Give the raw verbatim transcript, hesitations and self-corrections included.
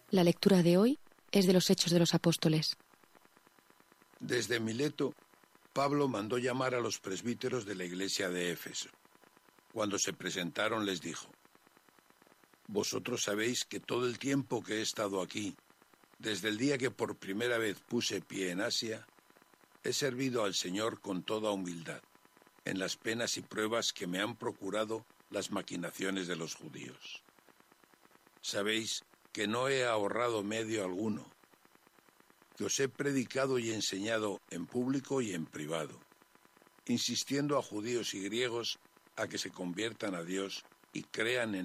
La lectura de hoy es de los Hechos de los Apóstoles. Desde Mileto, Pablo mandó llamar a los presbíteros de la iglesia de Éfeso. Cuando se presentaron les dijo: Vosotros sabéis que todo el tiempo que he estado aquí, desde el día que por primera vez puse pie en Asia, he servido al Señor con toda humildad, en las penas y pruebas que me han procurado las maquinaciones de los judíos. Sabéis que no he ahorrado medio alguno, que os he predicado y enseñado en público y en privado, insistiendo a judíos y griegos a que se conviertan a Dios y crean en